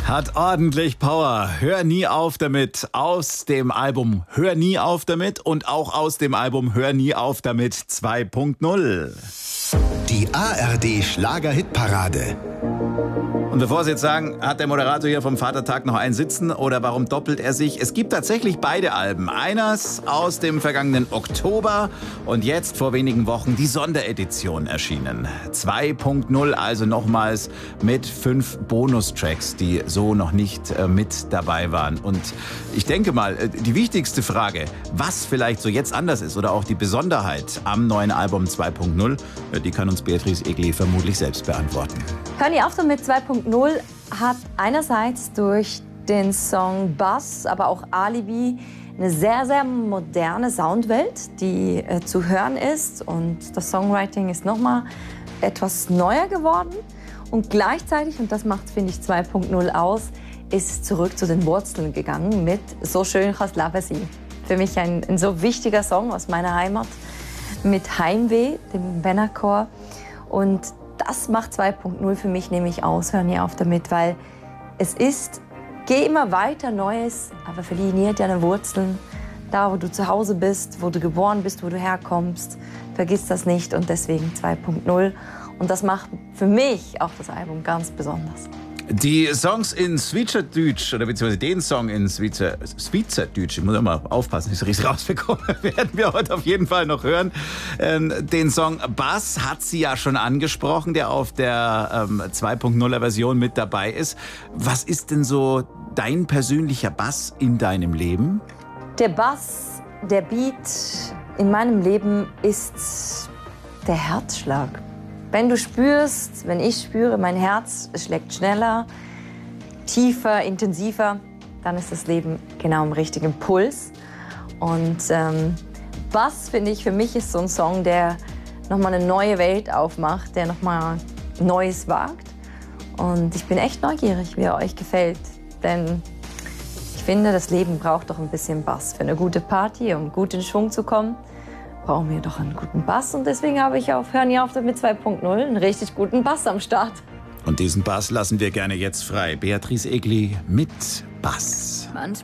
Hat ordentlich Power. Hör nie auf damit. Aus dem Album Hör nie auf damit und auch aus dem Album Hör nie auf damit 2.0. Die ARD Schlager-Hitparade. Und bevor Sie jetzt sagen, hat der Moderator hier vom Vatertag noch einen sitzen oder warum doppelt er sich? Es gibt tatsächlich beide Alben. Eines aus dem vergangenen Oktober und jetzt vor wenigen Wochen die Sonderedition erschienen. 2.0, also nochmals mit 5 Bonustracks, die so noch nicht mit dabei waren. Und ich denke mal, die wichtigste Frage, was vielleicht so jetzt anders ist oder auch die Besonderheit am neuen Album 2.0, die kann uns Beatrice Egli vermutlich selbst beantworten. Hör nie auf damit 2.0 hat einerseits durch den Song Bass, aber auch Alibi eine sehr, sehr moderne Soundwelt, die zu hören ist. Und das Songwriting ist nochmal etwas neuer geworden. Und gleichzeitig, und das macht, finde ich, 2.0 aus, ist zurück zu den Wurzeln gegangen mit So schön chas lebe si. Für mich ein so wichtiger Song aus meiner Heimat mit Heimweh, dem Männerchor. Und das macht 2.0 für mich nämlich aus. Hör nie auf damit, weil es ist, geh immer weiter, Neues, aber verliere nie deine Wurzeln. Da, wo du zu Hause bist, wo du geboren bist, wo du herkommst, vergiss das nicht und deswegen 2.0. Und das macht für mich auch das Album ganz besonders. Die Songs in Schweizerdeutsch, oder beziehungsweise den Song in Schweizerdeutsch, ich muss immer aufpassen, dass ich es richtig rausbekomme, werden wir heute auf jeden Fall noch hören. Den Song Bass hat sie ja schon angesprochen, der auf der 2.0er Version mit dabei ist. Was ist denn so dein persönlicher Bass in deinem Leben? Der Bass, der Beat in meinem Leben ist der Herzschlag. Wenn du spürst, wenn ich spüre, mein Herz schlägt schneller, tiefer, intensiver, dann ist das Leben genau im richtigen Puls. Und Bass, finde ich, für mich ist so ein Song, der nochmal eine neue Welt aufmacht, der nochmal Neues wagt. Und ich bin echt neugierig, wie er euch gefällt. Denn ich finde, das Leben braucht doch ein bisschen Bass. Für eine gute Party, um gut in Schwung zu kommen, brauchen wir doch einen guten Bass. Und deswegen habe ich auf Hör nie auf mit 2.0 einen richtig guten Bass am Start. Und diesen Bass lassen wir gerne jetzt frei. Beatrice Egli mit Bass. Manchmal